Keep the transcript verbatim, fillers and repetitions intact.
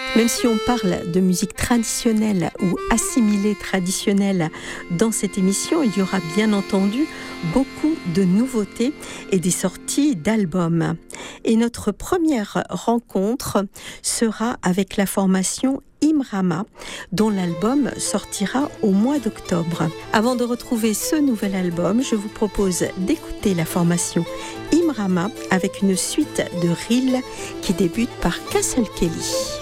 Même si on parle de musique traditionnelle ou assimilée traditionnelle dans cette émission, il y aura bien entendu beaucoup de nouveautés et des sorties d'albums. Et notre première rencontre sera avec la formation Imrama, dont l'album sortira au mois d'octobre. Avant de retrouver ce nouvel album, je vous propose d'écouter la formation Imrama avec une suite de reels qui débute par Castle Kelly.